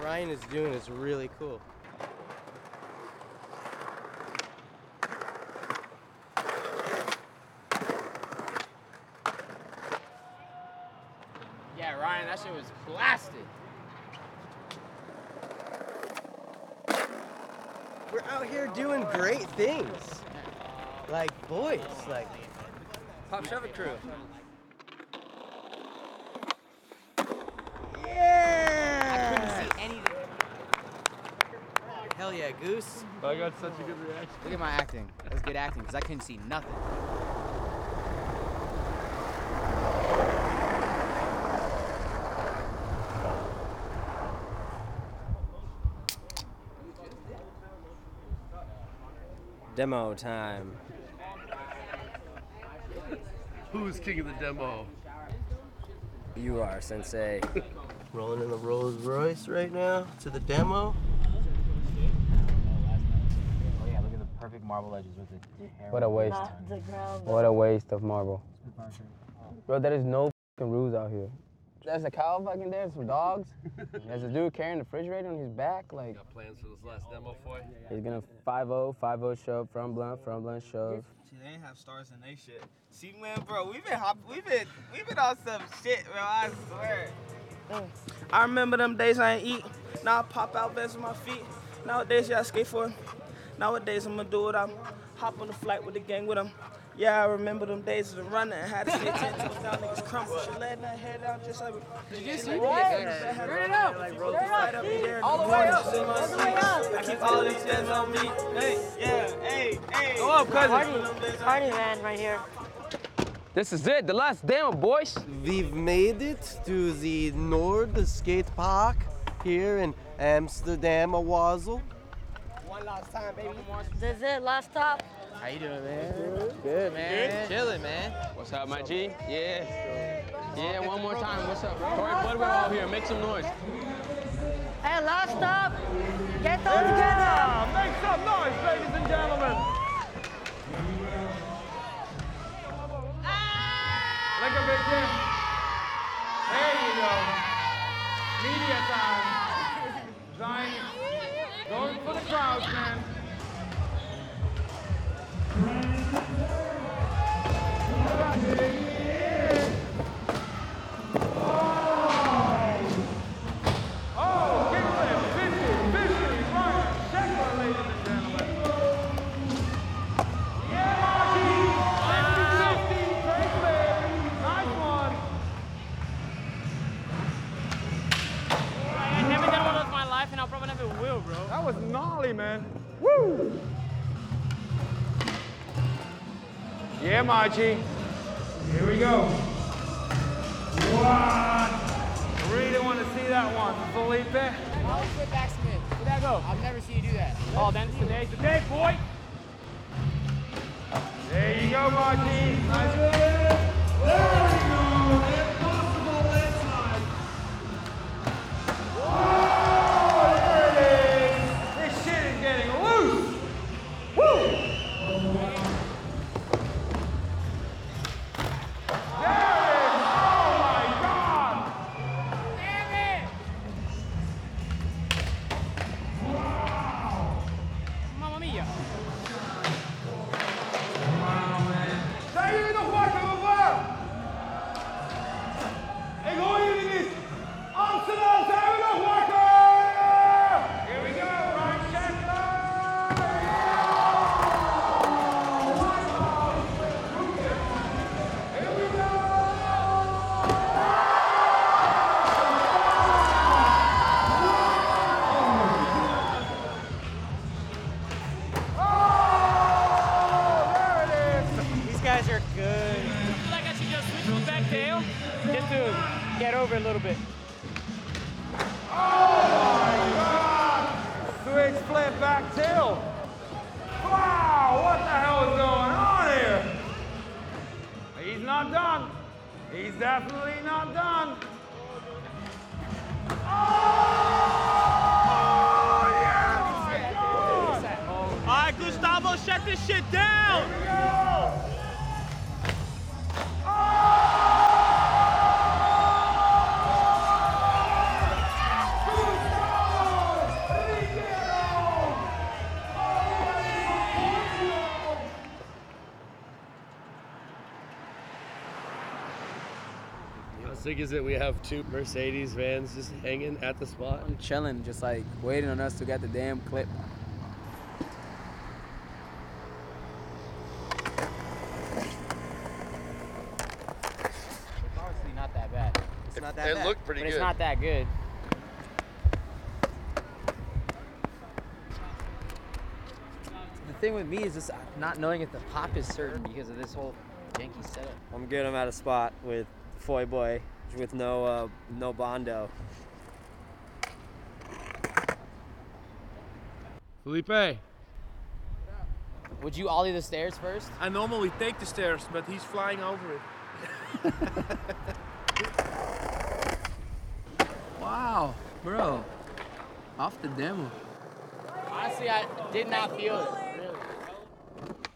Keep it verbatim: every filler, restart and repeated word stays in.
Ryan is doing is really cool. Yeah, Ryan, that shit was blasted. We're out here doing great things. Like boys, like Pop Shove It crew. yeah! I couldn't see anything. Hell yeah, Goose. I got such a good reaction. Look at my acting. That was good acting, because I couldn't see nothing. Demo time. Who's king of the demo? You are, Sensei. Rolling in the Rolls Royce right now to the demo. Oh yeah, look at the perfect marble edges with the What a waste. What a waste of marble. Bro, there is no fucking rules out here. There's a cow fucking there, some dogs. There's a dude carrying the refrigerator on his back. Like, Got plans for this last demo for you? he's gonna five oh, five oh shove, front blunt, front blunt shove. See, they ain't have stars in they shit. See, man, bro, we've been hop, we've been, we've been on some shit, bro. I swear. Mm. I remember them days I ain't eat. Now I pop out best with my feet. Nowadays, yeah, I skate for it. Nowadays, I'm gonna do it. I'm hop on the flight with the gang with them. Yeah, I remember them days of them running. I had to stay ten toes down, niggas crumble. She letting that head out just like. Did you see what? it? Turn it up. All the way up. All the way up. I keep all these hands on me. Hey, yeah, hey, hey. Go up, cousin. Party, party man right here. This is it, the last demo, boys. We've made it to the Nord Skate Park here in Amsterdam, Owazel. One last time, baby. This is it, last stop. How you doing, man? Good, man. Good? Chilling, man. What's up, my G? Yeah. Yeah, one more time. What's up, bro? Corey Budwell out here. Make some noise. Hey, last stop. Get all together. Make some noise, ladies and gentlemen. Look a bit, Jim. There you go. Media time. Zion. Going for the crowds, man. Oh, kickflip, fifty, fifty, Ryan Sheckler, ladies and gentlemen. Yeah, Marty, fifty, fifty, kickflip, nice one. I've never done one of those in my life, and I'll probably never will, bro. That was gnarly, man. Woo! Yeah, Margie. Here we go. What? Really want to see that one, Felipe. How was the backsmith? Where'd that go? I've never seen you do that. Oh, then today's the day, boy. There you go, Margie. Nice one. There we go. Impossible inside. Whoa, there it is. This shit is getting loose. Woo! Get over a little bit. Oh my God! Switch flip back tail. Wow, what the hell is going on here? He's not done. He's definitely not done. Oh, yeah, my God! All right, Gustavo, shut this shit down. Here we go. sick is it we have two Mercedes vans just hanging at the spot? I'm chilling, just like waiting on us to get the damn clip. It's honestly not that bad. It's not that It bad. looked pretty But good. it's not that good. The thing with me is just not knowing if the pop is certain because of this whole janky setup. I'm good. I'm at a spot with Foy Boy with no uh, no Bondo. Felipe. Would you ollie the stairs first? I normally take the stairs, but he's flying over it. Wow, bro. Off the demo. Honestly, I did not feel it.